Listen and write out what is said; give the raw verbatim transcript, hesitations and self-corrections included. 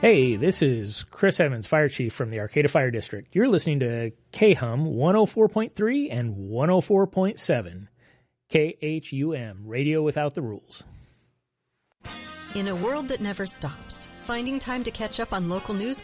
Hey, this is Chris Evans, Fire Chief from the Arcata Fire District. You're listening to K H U M one oh four point three and one oh four point seven. K H U M, Radio Without the Rules. In a world that never stops, finding time to catch up on local news